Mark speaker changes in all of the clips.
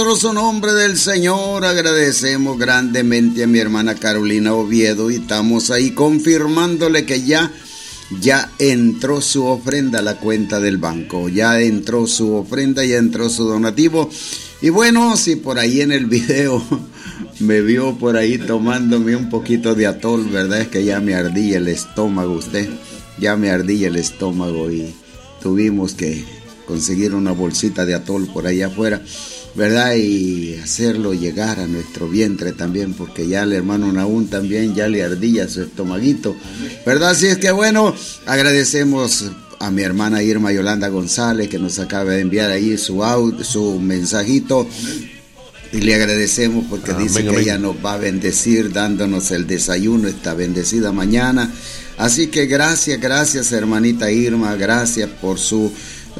Speaker 1: Su nombre del Señor, agradecemos grandemente a mi hermana Carolina Oviedo y estamos ahí confirmándole que ya entró su ofrenda a la cuenta del banco, ya entró su ofrenda, ya entró su donativo. Y bueno, si por ahí en el video me vio por ahí tomándome un poquito de atol, ¿verdad? Es que ya me ardía el estómago ya me ardía el estómago y tuvimos que conseguir una bolsita de atol por ahí afuera, ¿verdad? Y hacerlo llegar a nuestro vientre también, porque ya el hermano Nahum también ya le ardía su estomaguito, ¿verdad? Así es que bueno, agradecemos a mi hermana Irma Yolanda González, que nos acaba de enviar ahí su mensajito, y le agradecemos porque dice que ella nos va a bendecir dándonos el desayuno esta bendecida mañana. Así que gracias hermanita Irma, gracias por su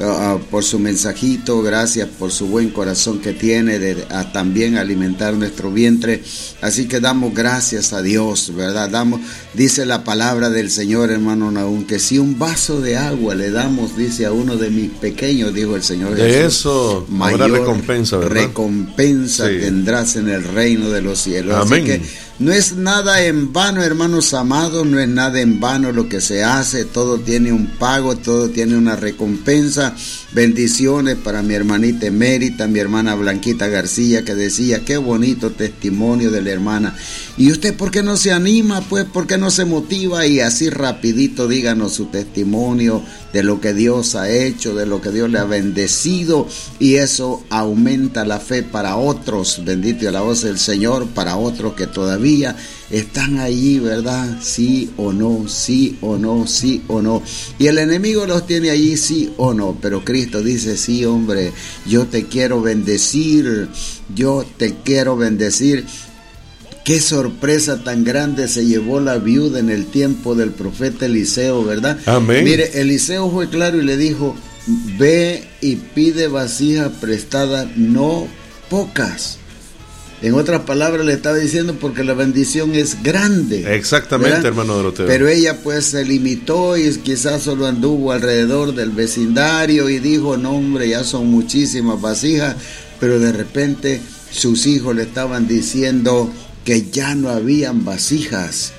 Speaker 1: mensajito, gracias por su buen corazón que tiene de también alimentar nuestro vientre. Así que damos gracias a Dios, ¿verdad? Dice la palabra del Señor, hermano Nahum, que si un vaso de agua le damos, dice, a uno de mis pequeños, dijo el Señor Jesús,
Speaker 2: de eso mayor habrá recompensa, ¿verdad?
Speaker 1: Recompensa tendrás en el reino de los cielos.
Speaker 2: Amén.
Speaker 1: Así que no es nada en vano, hermanos amados, no es nada en vano lo que se hace, todo tiene un pago, todo tiene una recompensa. Bendiciones para mi hermanita Emérita, mi hermana Blanquita García, que decía, qué bonito testimonio de la hermana. ¿Y usted por qué no se anima? Pues, ¿por qué no se motiva? Y así rapidito díganos su testimonio de lo que Dios ha hecho, de lo que Dios le ha bendecido, y eso aumenta la fe para otros, bendito y alabado sea el Señor, para otros que todavía están allí, ¿verdad? Sí o no, sí o no, sí o no. Y el enemigo los tiene allí, sí o no, pero Cristo dice, sí, hombre, yo te quiero bendecir, yo te quiero bendecir. Qué sorpresa tan grande se llevó la viuda en el tiempo del profeta Eliseo, ¿verdad?
Speaker 2: Amén.
Speaker 1: Mire, Eliseo fue claro y le dijo, ve y pide vasijas prestadas, no pocas. En otras palabras le estaba diciendo, porque la bendición es grande.
Speaker 2: Exactamente, ¿verdad? Hermano Doroteo.
Speaker 1: Pero ella pues se limitó y quizás solo anduvo alrededor del vecindario y dijo, no hombre, ya son muchísimas vasijas, pero de repente sus hijos le estaban diciendo que ya no habían vasijas,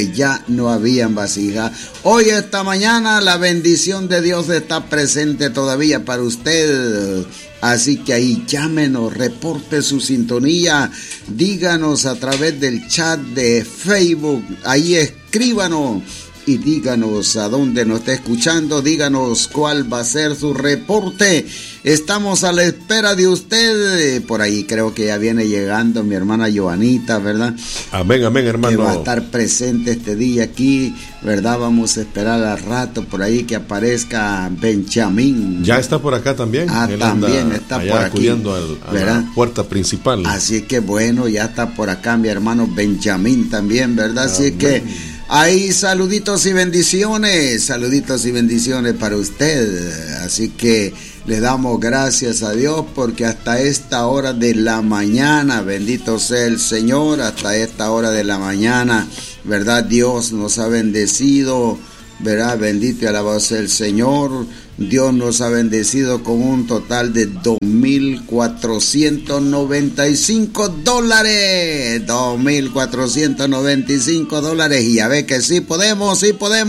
Speaker 1: Hoy, esta mañana, la bendición de Dios está presente todavía para usted. Así que ahí llámenos, reporte su sintonía, díganos a través del chat de Facebook, ahí escríbanos y díganos a dónde nos está escuchando, díganos cuál va a ser su reporte. Estamos a la espera de usted. Por ahí creo que ya viene llegando mi hermana Joanita, ¿verdad?
Speaker 2: Amén, amén, hermano.
Speaker 1: Que va a estar presente este día aquí, ¿verdad? Vamos a esperar al rato por ahí que aparezca Benjamín.
Speaker 2: Ya está por acá también.
Speaker 1: También está por aquí,
Speaker 2: acudiendo a la puerta principal.
Speaker 1: Así que bueno, ya está por acá mi hermano Benjamín también, ¿verdad? Amén. Así que ahí saluditos y bendiciones para usted. Así que le damos gracias a Dios porque hasta esta hora de la mañana, bendito sea el Señor, hasta esta hora de la mañana, ¿verdad? Dios nos ha bendecido, ¿verdad? Bendito y alabado sea el Señor. Dios nos ha bendecido con un total de $2,495. $2,495. Y ya ve que sí podemos.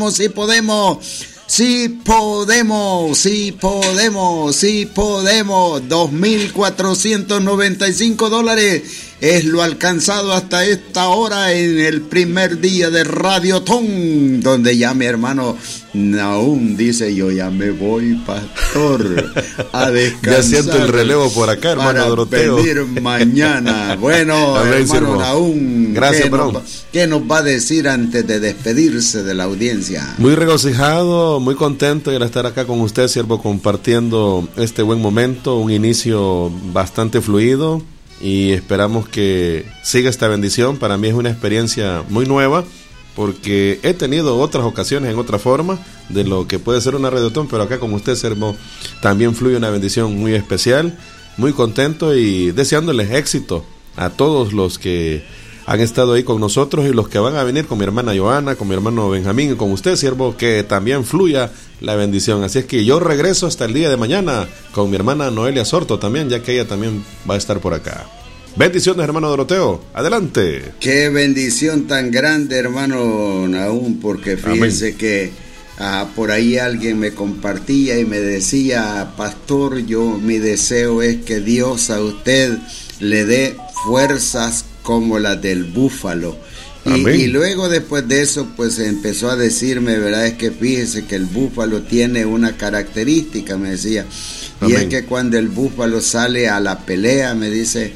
Speaker 1: $2,495 es lo alcanzado hasta esta hora en el primer día de Radiotón, donde ya mi hermano Nahum dice, yo ya me voy, pastor, a descansar.
Speaker 2: Ya siento el relevo por acá, hermano Doroteo.
Speaker 1: Para venir mañana. Bueno,
Speaker 2: amén,
Speaker 1: hermano Nahum,
Speaker 2: gracias,
Speaker 1: ¿qué nos va a decir antes de despedirse de la audiencia?
Speaker 2: Muy regocijado, muy contento de estar acá con usted, siervo, compartiendo este buen momento, un inicio bastante fluido, y esperamos que siga esta bendición. Para mí es una experiencia muy nueva, porque he tenido otras ocasiones en otra forma de lo que puede ser una radiotón, pero acá con usted, siervo, también fluye una bendición muy especial. Muy contento y deseándoles éxito a todos los que han estado ahí con nosotros y los que van a venir, con mi hermana Joana, con mi hermano Benjamín y con usted, siervo, que también fluya la bendición. Así es que yo regreso hasta el día de mañana con mi hermana Noelia Sorto también, ya que ella también va a estar por acá. Bendiciones, hermano Doroteo. Adelante.
Speaker 1: Qué bendición tan grande, hermano Nahum, porque fíjense Amén. Que por ahí alguien me compartía y me decía, pastor, mi deseo es que Dios a usted le dé fuerzas como las del búfalo. Y luego después de eso pues empezó a decirme, verdad, es que fíjese que el búfalo tiene una característica, me decía, Amén. Y es que cuando el búfalo sale a la pelea, me dice,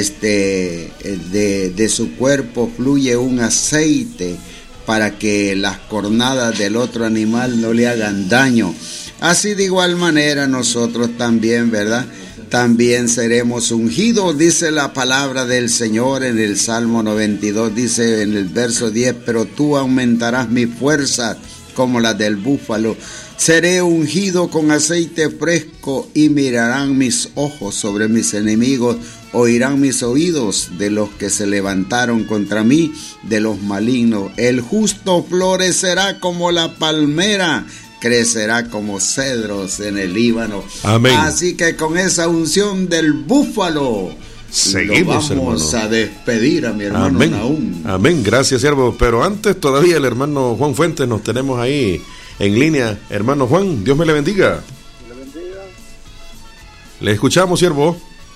Speaker 1: de su cuerpo fluye un aceite para que las cornadas del otro animal no le hagan daño. Así de igual manera nosotros también, ¿verdad? También seremos ungidos, dice la palabra del Señor en el Salmo 92, dice en el verso 10, pero tú aumentarás mi fuerza como la del búfalo. Seré ungido con aceite fresco y mirarán mis ojos sobre mis enemigos, oirán mis oídos de los que se levantaron contra mí, de los malignos. El justo florecerá como la palmera, crecerá como cedros en el Líbano.
Speaker 2: Amén.
Speaker 1: Así que con esa unción del búfalo
Speaker 2: seguimos,
Speaker 1: lo vamos
Speaker 2: hermano.
Speaker 1: A despedir a mi hermano
Speaker 2: Amén.
Speaker 1: Nahum.
Speaker 2: Amén, gracias, siervo. Pero antes todavía el hermano Juan Fuentes nos tenemos ahí en línea. Hermano Juan, Dios me le bendiga.
Speaker 3: Le bendiga.
Speaker 2: Le escuchamos, siervo.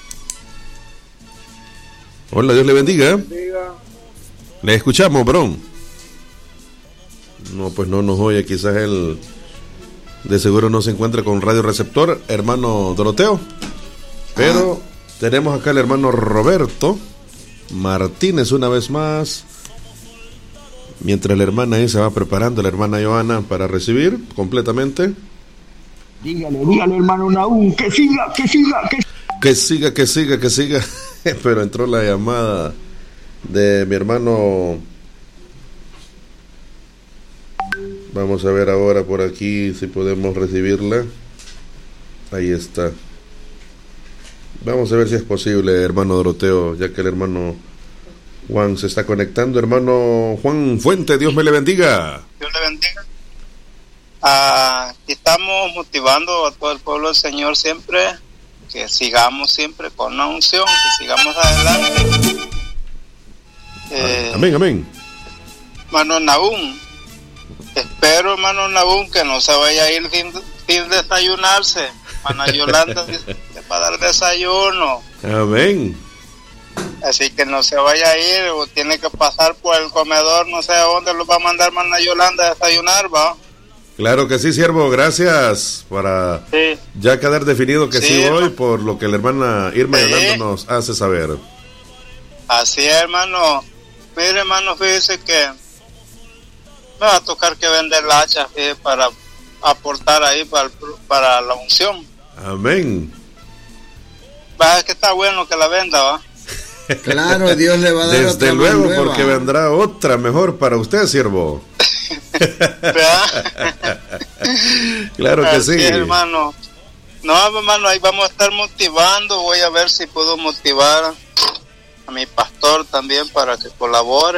Speaker 2: Hola, Dios le bendiga. Le escuchamos, bro. No, pues no nos oye, quizás él de seguro no se encuentra con radio receptor, hermano Doroteo. Pero tenemos acá al hermano Roberto Martínez una vez más. Mientras la hermana ahí se va preparando, la hermana Joana, para recibir completamente.
Speaker 3: Dígale, hermano Nahum, que siga.
Speaker 2: Que siga. Pero entró la llamada de mi hermano. Vamos a ver ahora por aquí si podemos recibirla. Ahí está. Vamos a ver si es posible, hermano Doroteo, ya que el hermano Juan se está conectando. Hermano Juan Fuente, Dios me le bendiga.
Speaker 4: Dios le bendiga. Estamos motivando a todo el pueblo del Señor siempre, que sigamos siempre con la unción, que sigamos adelante.
Speaker 2: Amén.
Speaker 4: Hermano Nahum, espero, hermano Nahum, que no se vaya a ir sin desayunarse. Hermana Yolanda dice para dar desayuno.
Speaker 2: Amén.
Speaker 4: Así que no se vaya a ir, o tiene que pasar por el comedor, no sé a dónde lo va a mandar hermana Yolanda a desayunar, ¿va?
Speaker 2: Claro que sí, siervo, gracias para ya quedar definido que sí voy, por lo que la hermana Irma Yolanda nos hace saber.
Speaker 4: Así es, hermano. Mire, hermano, fíjese que me va a tocar que vender la hacha para aportar ahí para la unción.
Speaker 2: Amén.
Speaker 4: Va, es que está bueno que la venda, ¿va?
Speaker 1: Claro, Dios le va a dar
Speaker 2: desde
Speaker 1: otra
Speaker 2: luego,
Speaker 1: nueva.
Speaker 2: porque vendrá otra mejor para usted, siervo. Claro que
Speaker 4: así
Speaker 2: sí,
Speaker 4: es, hermano. No, hermano, ahí vamos a estar motivando. Voy a ver si puedo motivar a mi pastor también para que colabore.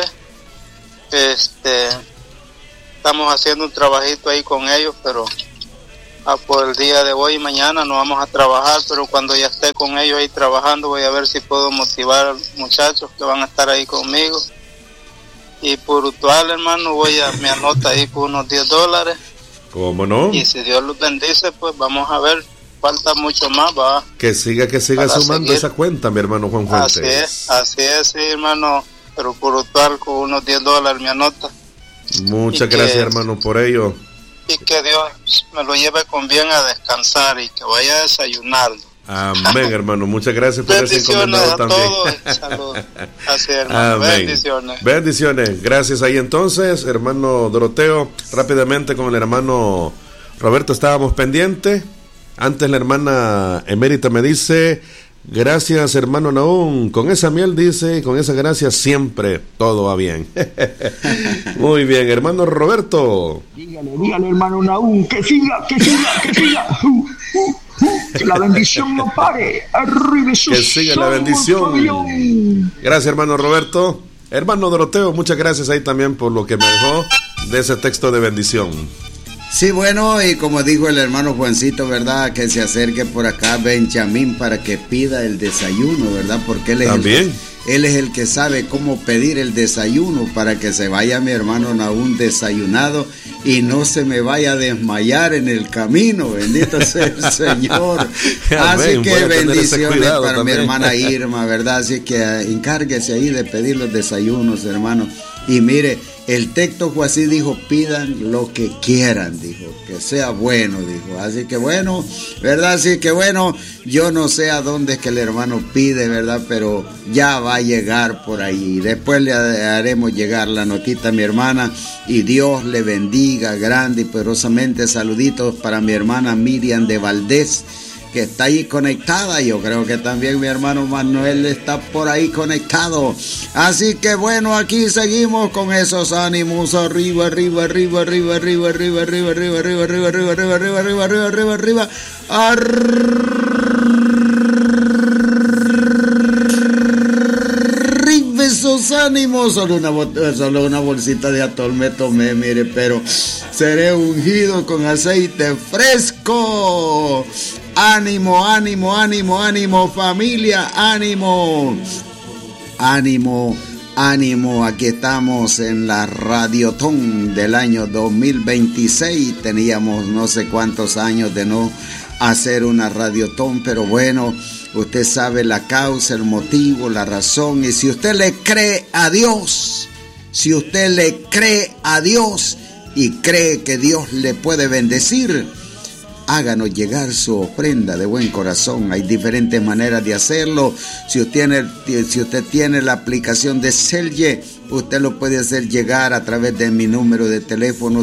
Speaker 4: Estamos haciendo un trabajito ahí con ellos, pero por el día de hoy y mañana no vamos a trabajar, pero cuando ya esté con ellos ahí trabajando voy a ver si puedo motivar a los muchachos que van a estar ahí conmigo. Y por usual, hermano, me anota ahí con unos $10.
Speaker 2: ¿Cómo no?
Speaker 4: Y si Dios los bendice, pues vamos a ver, falta mucho más, va.
Speaker 2: Que siga sumando esa cuenta, mi hermano Juan Fuentes.
Speaker 4: Así es, sí, hermano, pero por usual con unos $10 me anota.
Speaker 2: Muchas gracias, hermano, por ello.
Speaker 4: Y que Dios me lo lleve con bien a descansar y que vaya a desayunar.
Speaker 2: Amén, hermano. Muchas gracias por ese encomendado también.
Speaker 4: Saludos. Así, hermano.
Speaker 2: Amén.
Speaker 4: Bendiciones.
Speaker 2: Bendiciones. Gracias ahí entonces, hermano Doroteo. Rápidamente con el hermano Roberto estábamos pendientes. Antes la hermana Emérita me dice: gracias, hermano Nahum. Con esa miel, dice, con esa gracia siempre todo va bien. Muy bien, hermano Roberto.
Speaker 3: Dígale, hermano Nahum, que siga. Que la bendición no pare. Arriba
Speaker 2: que siga la bendición. Gracias, hermano Roberto. Hermano Doroteo, muchas gracias ahí también por lo que me dejó de ese texto de bendición.
Speaker 1: Sí, bueno, y como dijo el hermano Juancito, ¿verdad? Que se acerque por acá Benjamín para que pida el desayuno, ¿verdad? Porque él es el que sabe cómo pedir el desayuno para que se vaya mi hermano Nahum desayunado y no se me vaya a desmayar en el camino. Bendito sea el Señor. Así que bendiciones para mi hermana Irma, ¿verdad? Así que encárguese ahí de pedir los desayunos, hermano. Y mire, el texto fue así, dijo, pidan lo que quieran, dijo, que sea bueno, dijo. Así que bueno, ¿verdad? Así que bueno, yo no sé a dónde es que el hermano pide, ¿verdad? Pero ya va a llegar por ahí. Después le haremos llegar la notita a mi hermana y Dios le bendiga grande y poderosamente. Saluditos para mi hermana Miriam de Valdés, que está ahí conectada. Yo creo que también mi hermano Manuel está por ahí conectado. Así que bueno, aquí seguimos con esos ánimos. Arriba, arriba, arriba, arriba, arriba, arriba, arriba, arriba, arriba, arriba, arriba, arriba, arriba, arriba, arriba, arriba, arriba, arriba esos ánimos. Solo una bolsita de atol me tomé, mire, pero seré ungido con aceite fresco. Ánimo, ánimo, ánimo, ánimo, familia, ánimo, ánimo, ánimo. Aquí estamos en la Radiotón del año 2026. Teníamos no sé cuántos años de no hacer una Radiotón, pero bueno, usted sabe la causa, el motivo, la razón. Y si usted le cree a Dios, si usted le cree a Dios y cree que Dios le puede bendecir, háganos llegar su ofrenda de buen corazón. Hay diferentes maneras de hacerlo. Si usted tiene la aplicación de Celye, usted lo puede hacer llegar a través de mi número de teléfono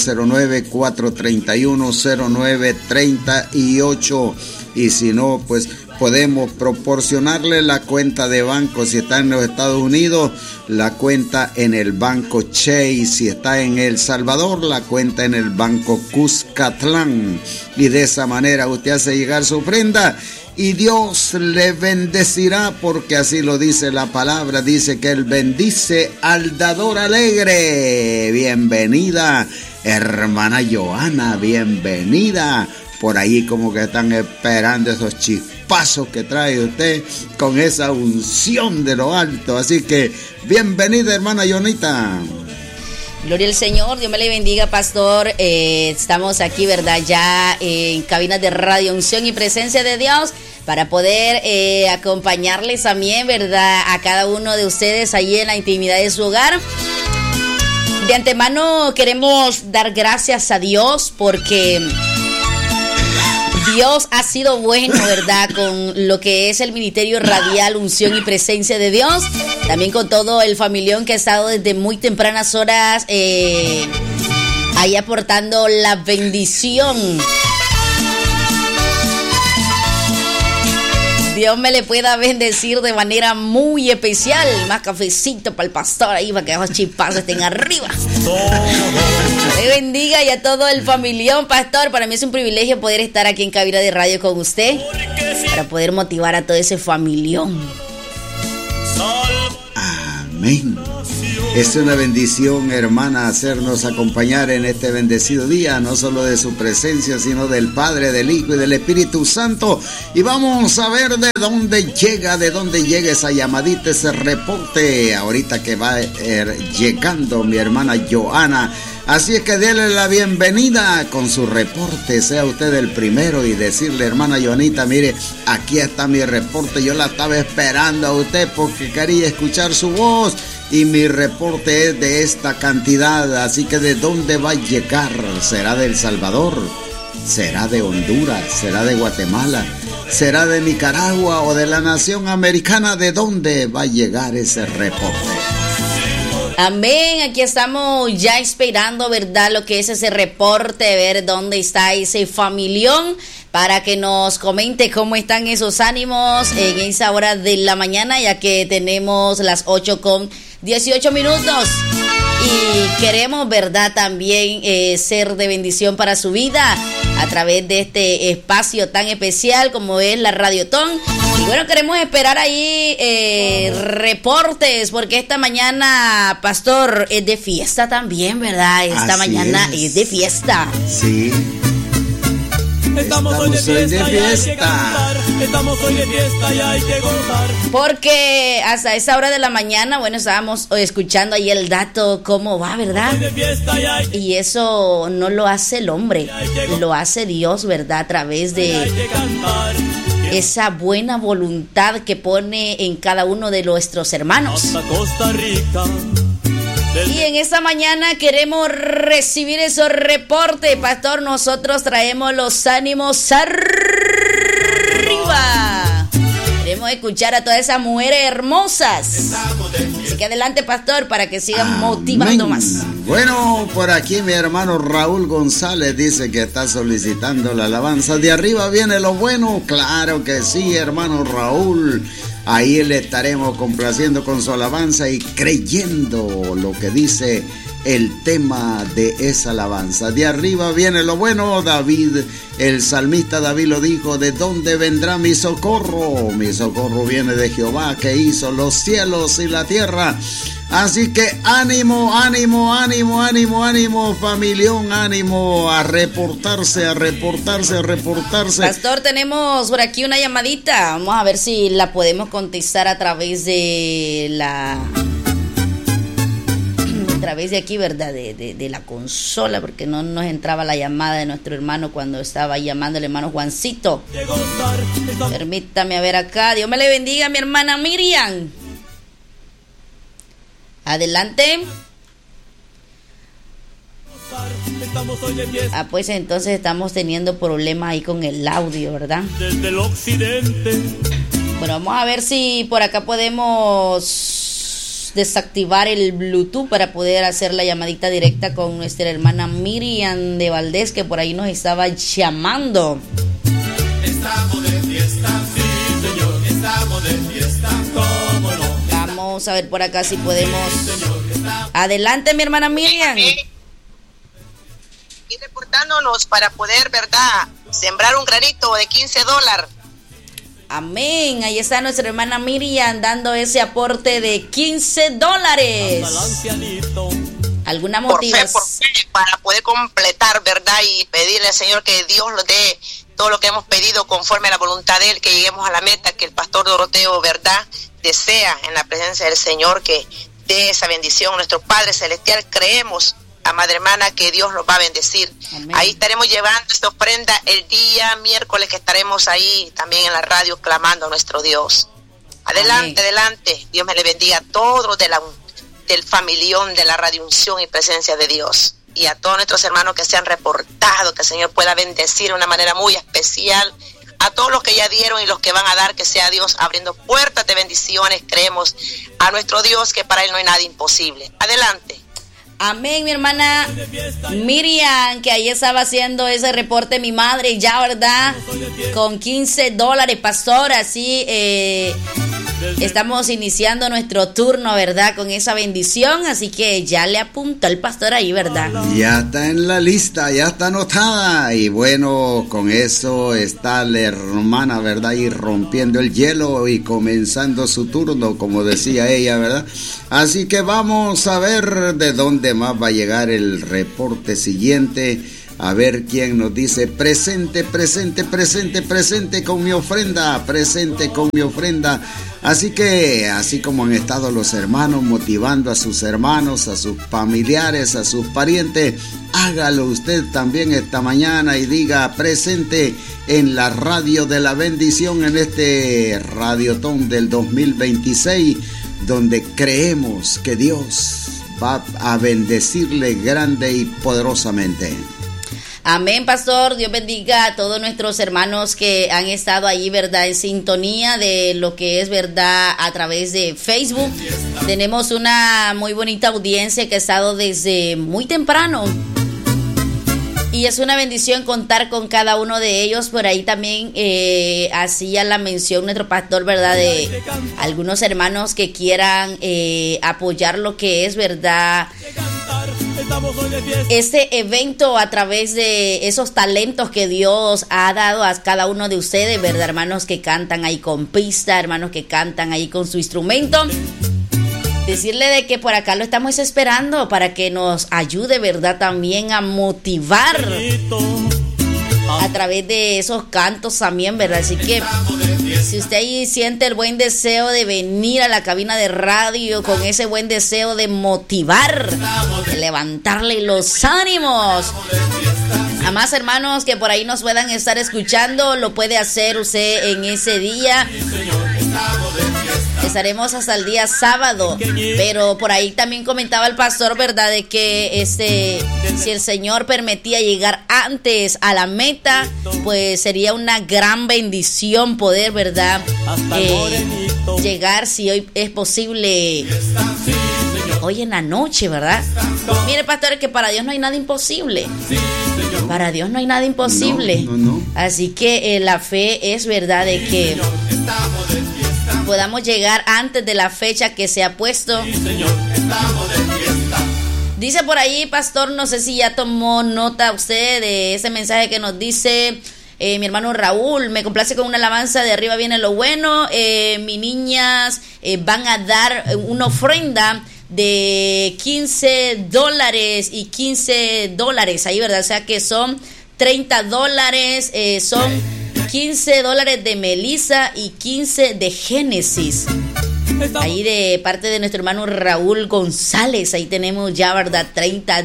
Speaker 1: 509-431-0938. Y si no, pues podemos proporcionarle la cuenta de banco. Si está en los Estados Unidos, la cuenta en el banco Chase. Si está en El Salvador, la cuenta en el banco Cuscatlán. Y de esa manera usted hace llegar su ofrenda y Dios le bendecirá, porque así lo dice la palabra. Dice que Él bendice al dador alegre. Bienvenida, hermana Joana, bienvenida. Por ahí como que están esperando esos chispazos que trae usted con esa unción de lo alto. Así que bienvenida, hermana Jonita.
Speaker 5: Gloria al Señor, Dios me le bendiga, pastor. Estamos aquí, ¿verdad? Ya en cabinas de Radio Unción y Presencia de Dios para poder acompañarles también, ¿verdad? A cada uno de ustedes allí en la intimidad de su hogar. De antemano queremos dar gracias a Dios porque Dios ha sido bueno, ¿verdad? Con lo que es el Ministerio Radial Unción y Presencia de Dios. También con todo el familión que ha estado desde muy tempranas horas ahí aportando la bendición. Dios me le pueda bendecir de manera muy especial. Más cafecito para el pastor ahí, para que esos chispazos estén arriba. Le bendiga y a todo el familión, pastor. Para mí es un privilegio poder estar aquí en cabina de radio con usted, para poder motivar a todo ese familión.
Speaker 1: Amén. Es una bendición, hermana, hacernos acompañar en este bendecido día, no solo de su presencia, sino del Padre, del Hijo y del Espíritu Santo. Y vamos a ver de dónde llega esa llamadita, ese reporte, ahorita que va llegando mi hermana Joana. Así es que déle la bienvenida con su reporte, sea usted el primero y decirle, hermana Joanita, mire, aquí está mi reporte, yo la estaba esperando a usted porque quería escuchar su voz y mi reporte es de esta cantidad. Así que ¿de dónde va a llegar? ¿Será de El Salvador? ¿Será de Honduras? ¿Será de Guatemala? ¿Será de Nicaragua o de la nación americana? ¿De dónde va a llegar ese reporte?
Speaker 5: Amén, aquí estamos ya esperando, ¿verdad? Lo que es ese reporte, ver dónde está ese familión, para que nos comente cómo están esos ánimos en esa hora de la mañana, ya que tenemos las 8:18. Y queremos, ¿verdad?, también ser de bendición para su vida a través de este espacio tan especial como es la Radiotón. Y bueno, queremos esperar ahí reportes, porque esta mañana, Pastor, es de fiesta también, ¿verdad? Esta mañana es de fiesta.
Speaker 1: Sí. Estamos hoy de fiesta.
Speaker 6: Estamos hoy de fiesta y hay que gozar.
Speaker 5: Porque hasta esa hora de la mañana, bueno, estábamos escuchando ahí el dato, cómo va, ¿verdad? Y eso no lo hace el hombre, lo hace Dios, ¿verdad? A través de esa buena voluntad que pone en cada uno de nuestros hermanos.
Speaker 6: Hasta Costa Rica.
Speaker 5: Y en esta mañana queremos recibir esos reportes, Pastor. Nosotros traemos los ánimos arriba. Queremos escuchar a todas esas mujeres hermosas. Así que adelante, Pastor, para que sigan motivando más.
Speaker 1: Bueno, por aquí mi hermano Raúl González dice que está solicitando la alabanza. De arriba viene lo bueno. Claro que sí, hermano Raúl. Ahí le estaremos complaciendo con su alabanza y creyendo lo que dice el tema de esa alabanza. De arriba viene lo bueno. David, el salmista David lo dijo: ¿de dónde vendrá mi socorro? Mi socorro viene de Jehová, que hizo los cielos y la tierra. Así que ánimo, ánimo, ánimo, ánimo, ánimo, familión, ánimo, a reportarse, a reportarse, a reportarse.
Speaker 5: Pastor, tenemos por aquí una llamadita. Vamos a ver si la podemos contestar a través de aquí, ¿verdad? De la consola, porque no nos entraba la llamada de nuestro hermano cuando estaba llamando el hermano Juancito. Permítame a ver acá. Dios me le bendiga a mi hermana Miriam. Adelante. Pues entonces estamos teniendo problemas ahí con el audio, ¿verdad?
Speaker 6: Desde el occidente.
Speaker 5: Bueno, vamos a ver si por acá podemos desactivar el Bluetooth para poder hacer la llamadita directa con nuestra hermana Miriam de Valdés, que por ahí nos estaba llamando.
Speaker 6: Estamos de fiesta, sí señor, estamos de fiesta, cómo no.
Speaker 5: Vamos a ver por acá si podemos. Adelante, mi hermana Miriam.
Speaker 7: Y reportándonos para poder, ¿verdad?, sembrar un granito de $15.
Speaker 5: Amén. Ahí está nuestra hermana Miriam dando ese aporte de $15. ¿Alguna motivación?
Speaker 7: Por fe, para poder completar, ¿verdad? Y pedirle al Señor que Dios nos dé todo lo que hemos pedido conforme a la voluntad de Él, que lleguemos a la meta que el pastor Doroteo, ¿verdad?, desea en la presencia del Señor, que dé esa bendición. Nuestro Padre Celestial, creemos, amada hermana, que Dios nos va a bendecir. Amén. Ahí estaremos llevando esta ofrenda el día miércoles, que estaremos ahí también en la radio clamando a nuestro Dios. Adelante, amén. Adelante. Dios me le bendiga a todos del familión de la Radio Unción y Presencia de Dios. Y a todos nuestros hermanos que se han reportado, que el Señor pueda bendecir de una manera muy especial. A todos los que ya dieron y los que van a dar, que sea Dios abriendo puertas de bendiciones. Creemos a nuestro Dios, que para Él no hay nada imposible. Adelante.
Speaker 5: Amén, mi hermana Miriam, que ahí estaba haciendo ese reporte mi madre, ya, ¿verdad? Con $15, pastor, así estamos iniciando nuestro turno, ¿verdad? Con esa bendición, así que ya le apuntó el pastor ahí, ¿verdad?
Speaker 1: Ya está en la lista, ya está anotada, y bueno, con eso está la hermana, ¿verdad? Y rompiendo el hielo y comenzando su turno, como decía ella, ¿verdad? Así que vamos a ver de dónde más va a llegar el reporte siguiente. A ver quién nos dice: presente, presente, presente, presente con mi ofrenda, presente con mi ofrenda. Así que, así como han estado los hermanos motivando a sus hermanos, a sus familiares, a sus parientes, hágalo usted también esta mañana y diga: presente en la radio de la bendición, en este Radiotón del 2026, donde creemos que Dios va a bendecirle grande y poderosamente.
Speaker 5: Amén, pastor. Dios bendiga a todos nuestros hermanos que han estado ahí, ¿verdad?, en sintonía de lo que es, ¿verdad?, a través de Facebook. Tenemos una muy bonita audiencia que ha estado desde muy temprano. Y es una bendición contar con cada uno de ellos. Por ahí también hacía la mención nuestro pastor, ¿verdad?, de algunos hermanos que quieran apoyar lo que es, ¿verdad?, este evento a través de esos talentos que Dios ha dado a cada uno de ustedes, ¿verdad? Hermanos que cantan ahí con pista, hermanos que cantan ahí con su instrumento. Decirle de que por acá lo estamos esperando para que nos ayude, ¿verdad? También a motivar a través de esos cantos también, ¿verdad? Así que si usted ahí siente el buen deseo de venir a la cabina de radio con ese buen deseo de motivar, de levantarle los ánimos a más hermanos que por ahí nos puedan estar escuchando, lo puede hacer usted en ese día. Estaremos hasta el día sábado, pero por ahí también comentaba el pastor, ¿verdad? De que si el Señor permitía llegar antes a la meta, pues sería una gran bendición poder, ¿verdad? Llegar, si hoy es posible, hoy en la noche, ¿verdad? Mire, pastor, que para Dios no hay nada imposible. Para Dios no hay nada imposible.
Speaker 1: No.
Speaker 5: Así que la fe es verdad de que podamos llegar antes de la fecha que se ha puesto. Dice por ahí, pastor, no sé si ya tomó nota usted de ese mensaje que nos dice mi hermano Raúl: me complace con una alabanza, de arriba viene lo bueno. Mis niñas van a dar una ofrenda de $15 y $15 ahí, ¿verdad? O sea que son $30, son $15 de Melissa y 15 de Génesis. Ahí de parte de nuestro hermano Raúl González, ahí tenemos ya, ¿verdad? $30.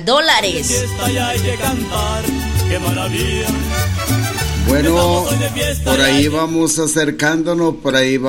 Speaker 1: Bueno, por ahí vamos acercándonos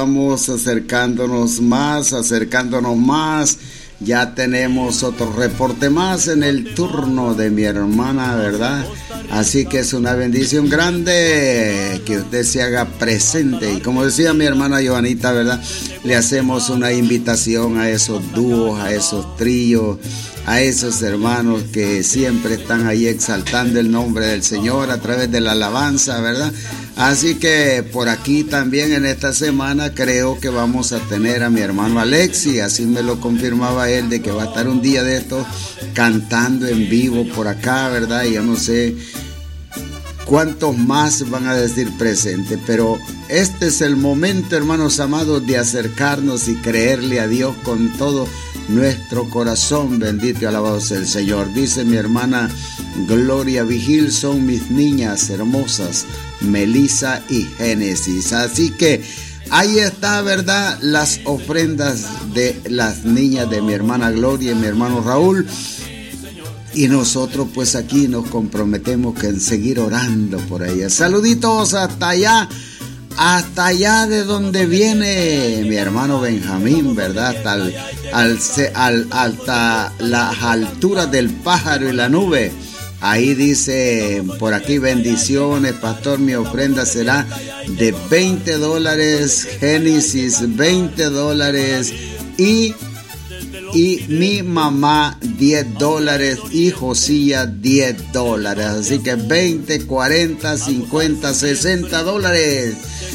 Speaker 1: más. Ya tenemos otro reporte más en el turno de mi hermana, ¿verdad? Así que es una bendición grande que usted se haga presente. Y como decía mi hermana Joanita, ¿verdad? Le hacemos una invitación a esos dúos, a esos tríos, a esos hermanos que siempre están ahí exaltando el nombre del Señor a través de la alabanza, ¿verdad? Así que por aquí también en esta semana creo que vamos a tener a mi hermano Alexi, así me lo confirmaba él, de que va a estar un día de estos cantando en vivo por acá, ¿verdad? Y yo no sé cuántos más van a decir presente, pero este es el momento, hermanos amados, de acercarnos y creerle a Dios con todo nuestro corazón. Bendito y alabado sea el Señor. Dice mi hermana Gloria Vigil: son mis niñas hermosas, Melissa y Génesis. Así que ahí está, ¿verdad? Las ofrendas de las niñas de mi hermana Gloria y mi hermano Raúl. Y nosotros pues aquí nos comprometemos en seguir orando por ellas. Saluditos hasta allá de donde viene mi hermano Benjamín, ¿verdad? Hasta las alturas del pájaro y la nube. Ahí dice por aquí: bendiciones, pastor, mi ofrenda será de $20, Génesis $20 y mi mamá $10 y Josías $10. Así que 20, 40, 50, $60.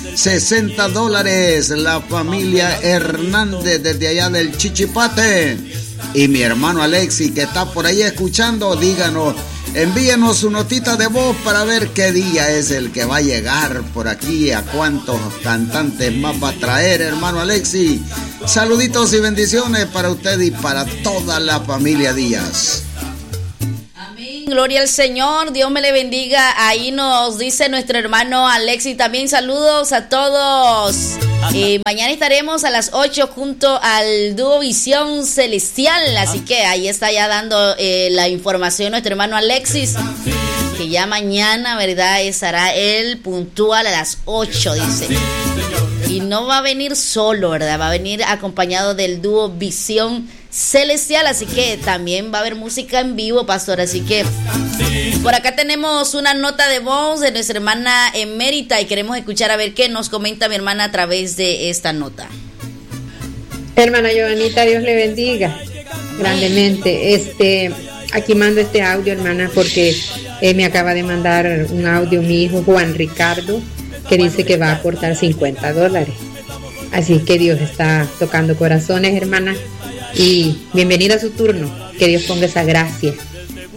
Speaker 1: $60 la familia Hernández desde allá del Chichipate. Y mi hermano Alexi, que está por ahí escuchando, díganos, envíenos su notita de voz para ver qué día es el que va a llegar por aquí, a cuántos cantantes más va a traer, hermano Alexi. Saluditos y bendiciones para usted y para toda la familia Díaz.
Speaker 5: Amén, gloria al Señor, Dios me le bendiga. Ahí nos dice nuestro hermano Alexi también, saludos a todos. Mañana estaremos a las 8 junto al dúo Visión Celestial, así que ahí está ya dando la información nuestro hermano Alexis, que ya mañana, ¿verdad? Estará él puntual a las 8, dice. Y no va a venir solo, ¿verdad? Va a venir acompañado del dúo Visión Celestial, así que también va a haber música en vivo, pastor. Así que por acá tenemos una nota de voz de nuestra hermana Emérita y queremos escuchar a ver qué nos comenta mi hermana a través de esta nota.
Speaker 8: Hermana Joanita, Dios le bendiga grandemente. Aquí mando este audio, hermana, porque me acaba de mandar un audio mi hijo Juan Ricardo, que dice que va a aportar $50. Así que Dios está tocando corazones, hermana, y bienvenida a su turno. Que Dios ponga esa gracia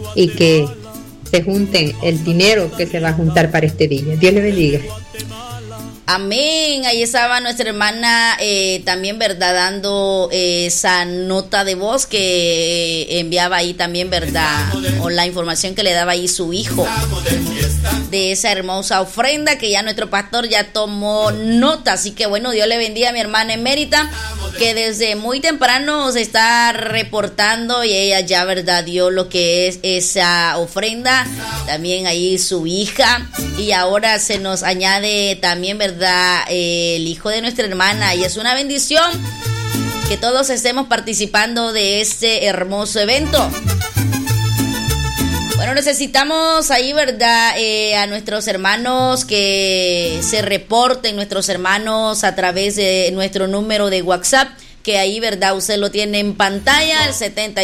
Speaker 8: y que se junten el dinero que se va a juntar para este día. Dios le bendiga.
Speaker 5: Amén. Ahí estaba nuestra hermana también, ¿verdad? Dando esa nota de voz que enviaba ahí también, ¿verdad? O la información que le daba ahí su hijo de esa hermosa ofrenda que ya nuestro pastor ya tomó nota. Así que bueno, Dios le bendiga a mi hermana emérita, que desde muy temprano se está reportando y ella ya, ¿verdad? Dio lo que es esa ofrenda. También ahí su hija. Y ahora se nos añade también, ¿verdad? El hijo de nuestra hermana, y es una bendición que todos estemos participando de este hermoso evento. Bueno, necesitamos ahí, ¿verdad? A nuestros hermanos que se reporten, nuestros hermanos a través de nuestro número de WhatsApp, que ahí, ¿verdad? Usted lo tiene en pantalla, el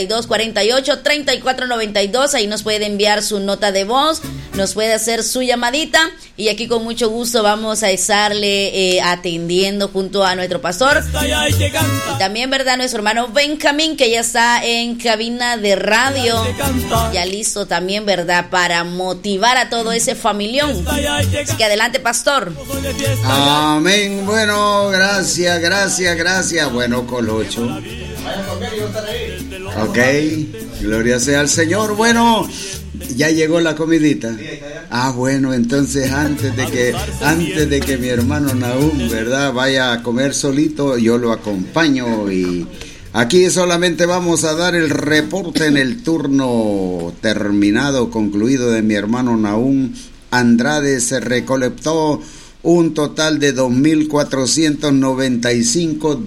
Speaker 5: 7248-3492. Ahí nos puede enviar su nota de voz, nos puede hacer su llamadita, y aquí con mucho gusto vamos a estarle atendiendo junto a nuestro pastor. Y también, ¿verdad? Nuestro hermano Benjamín, que ya está en cabina de radio, ya listo también, ¿verdad? Para motivar a todo ese familión. Así que adelante, pastor.
Speaker 1: Amén. Bueno, gracias. Bueno, Colocho. Ok, gloria sea al Señor. Bueno, ya llegó la comidita. Bueno, entonces antes de que mi hermano Nahum, ¿verdad?, vaya a comer solito, yo lo acompaño, y aquí solamente vamos a dar el reporte en el turno terminado, concluido, de mi hermano Nahum Andrade. Se recolectó un total de $2,495,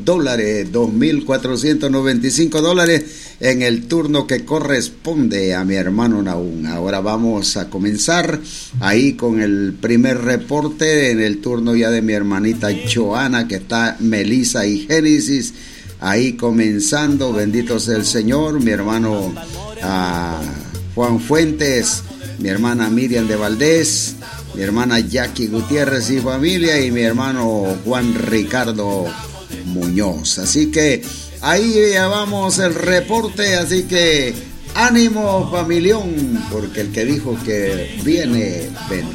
Speaker 1: $2,495 en el turno que corresponde a mi hermano Nahum. Ahora vamos a comenzar ahí con el primer reporte en el turno ya de mi hermanita Joana, que está Melissa y Génesis ahí comenzando. Bendito sea el Señor. Mi hermano Juan Fuentes, mi hermana Miriam de Valdés, mi hermana Jackie Gutiérrez y familia, y mi hermano Juan Ricardo Muñoz. Así que ahí ya vamos el reporte, así que ánimo, familión, porque el que dijo que viene, vendrá.